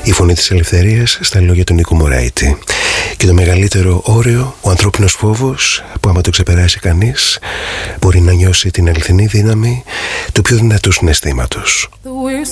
Η φωνή της ελευθερίας στα λόγια του Νίκου Μωραήτη. Και το μεγαλύτερο όριο, ο ανθρώπινος φόβος, που άμα το ξεπεράσει κανείς μπορεί να νιώσει την αληθινή δύναμη του πιο δυνατού συναισθήματος.